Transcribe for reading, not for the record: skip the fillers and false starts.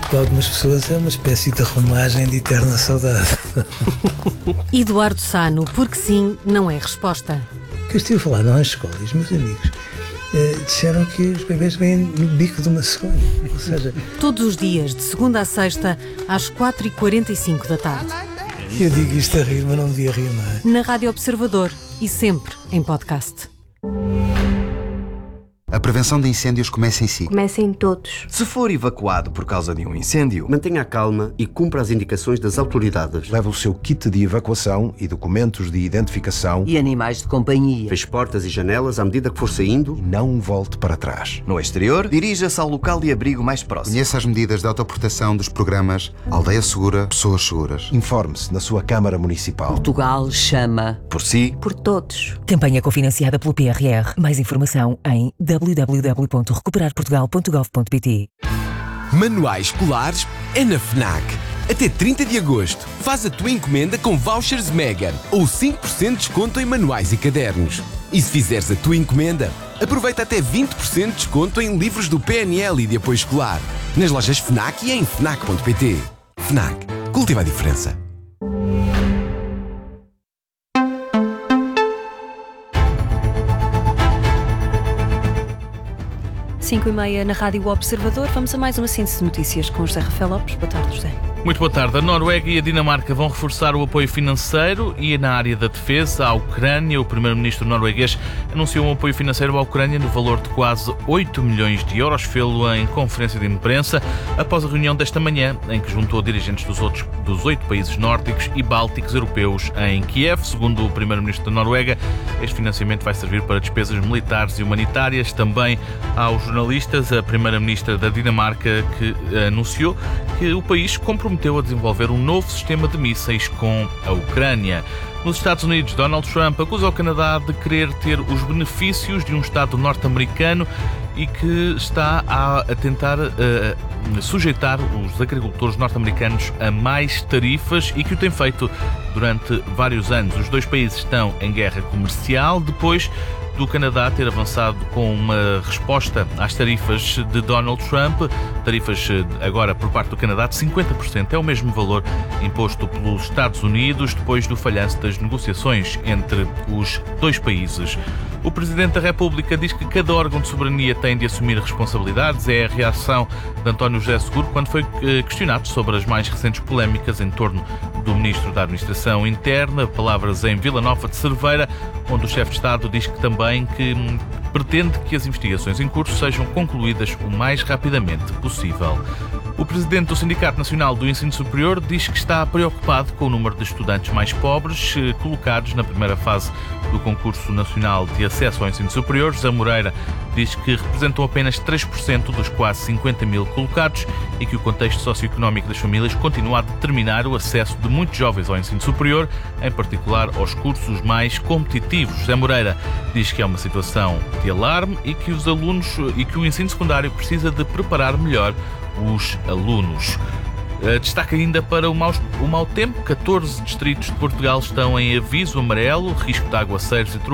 para algumas pessoas é uma espécie de romagem de eterna saudade. Eduardo Sá, porque sim, não é resposta. Que eu estive a falar na escola e os meus amigos disseram que os bebês vêm no bico de uma cegonha. Ou seja, Todos os dias, de segunda a sexta, às 4h45 da tarde. eu digo isto a rir, mas não devia rir, não é? Na Rádio Observador e sempre em podcast. A prevenção de incêndios começa em si. Comecem todos. Se for evacuado por causa de um incêndio, Mantenha a calma e cumpra as indicações das autoridades. Leve o seu kit de evacuação e documentos de identificação E animais de companhia. Feche portas e janelas à medida que for saindo. e não volte para trás. no exterior, dirija-se ao local de abrigo mais próximo. Conheça as medidas de autoproteção dos programas Aldeia Segura, Pessoas Seguras. Informe-se na sua Câmara Municipal. Portugal chama. Por si, Por todos. Campanha cofinanciada pelo PRR. Mais informação em www.recuperarportugal.gov.pt. Manuais escolares é na FNAC. Até 30 de agosto, faz a tua encomenda com vouchers Mega ou 5% de desconto em manuais e cadernos. E se fizeres a tua encomenda, aproveita até 20% de desconto em livros do PNL e de apoio escolar. Nas lojas FNAC e em FNAC.pt. FNAC. Cultiva a diferença. Cinco e meia na Rádio Observador. Vamos a mais uma síntese de notícias com José Rafael Lopes. Boa tarde, José. Muito boa tarde. A Noruega e a Dinamarca vão reforçar o apoio financeiro e na área da defesa à Ucrânia. O primeiro-ministro norueguês anunciou um apoio financeiro à Ucrânia no valor de quase 8 milhões de euros. Fê-lo em conferência de imprensa após a reunião desta manhã, em que juntou dirigentes dos 8 países nórdicos e bálticos europeus em Kiev. Segundo o primeiro-ministro da Noruega, este financiamento vai servir para despesas militares e humanitárias. Também aos jornalistas, a primeira-ministra da Dinamarca que anunciou que o país comprometeu a desenvolver um novo sistema de mísseis com a Ucrânia. Nos Estados Unidos, Donald Trump acusa o Canadá de querer ter os benefícios de um Estado norte-americano e que está a tentar sujeitar os agricultores norte-americanos a mais tarifas e que o tem feito durante vários anos. Os dois países estão em guerra comercial depois do Canadá ter avançado com uma resposta às tarifas de Donald Trump, tarifas agora por parte do Canadá de 50%, é o mesmo valor imposto pelos Estados Unidos depois do falhanço das negociações entre os dois países. O Presidente da República diz que cada órgão de soberania tem de assumir responsabilidades. É a reação de António José Seguro quando foi questionado sobre as mais recentes polémicas em torno do Ministro da Administração Interna. Palavras em Vila Nova de Cerveira, onde o chefe de Estado diz que também pretende que as investigações em curso sejam concluídas o mais rapidamente possível. O presidente do Sindicato Nacional do Ensino Superior diz que está preocupado com o número de estudantes mais pobres colocados na primeira fase do Concurso Nacional de Acesso ao Ensino Superior. José Moreira diz que representam apenas 3% dos quase 50 mil colocados e que o contexto socioeconómico das famílias continua a determinar o acesso de muitos jovens ao ensino superior, em particular aos cursos mais competitivos. José Moreira diz que é uma situação de alarme e que os alunos e que o ensino secundário precisa de preparar melhor os alunos. Destaque ainda para o mau tempo. 14 distritos de Portugal estão em aviso amarelo, risco de aguaceiros e